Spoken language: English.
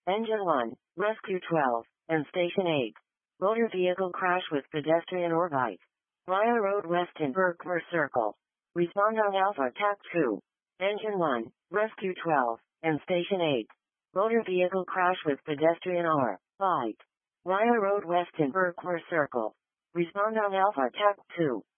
Engine 1, Rescue 12, and Station 8. Motor vehicle crash with pedestrian or bike. Via Road West in Berkmer Circle. Respond on Alpha TAC 2. Engine 1, Rescue 12, and Station 8. Motor vehicle crash with pedestrian or bike. Via Road West in Berkmer Circle. Respond on Alpha TAC 2.